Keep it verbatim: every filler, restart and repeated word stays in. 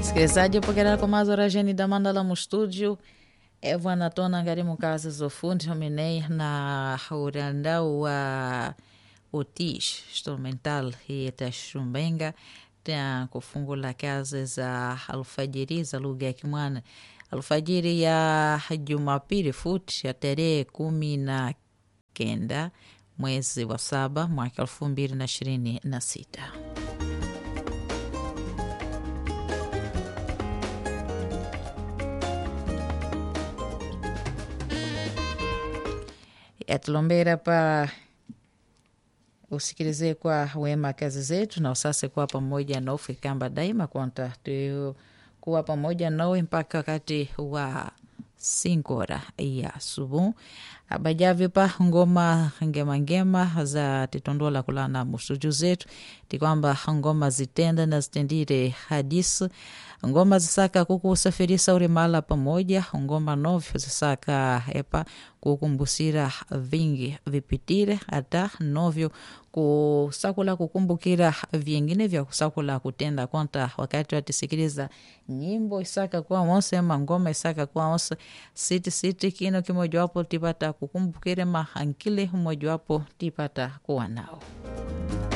Msikilizaji, pokea kwa mazo rajeni da mandala mu studio Evo anatona ngarimu kazi zofundi hominei na urandau wa Otis instrumental hii tashumbenga tena kufungula kazi za alfajiri za lugha ya Kimwana alfajiri ya Jumapili futi ya tarehe kumi na kenda mwezi wa saba mwaka elfu mbili na ishirini na sita. Yatulombera pa usikilize kwa wema kazi zetu na usase kuwa pamoja na ufikamba daima kwanta tu kuwa pamoja nawe mpaka wakati wa sinkora ya subu abajavi pa ngoma ngema ngema za titondola kulana musuju zetu ti kwamba ngoma zitenda na zitendire hadisi ngoma zisaka kukusafirisa uri mala pamoja ngoma novyo zisaka epa kukumbusira vingi vipitire hata novyo kusakula kukumbukira vingine vya kusakula kutenda kwanta wakati watisikiliza nyimbo isaka kwa mose ngoma isaka kwa mose siti siti kino kimoja wapo tipata kukumbukire mahankile mmoja wapo tipata kuwa nao.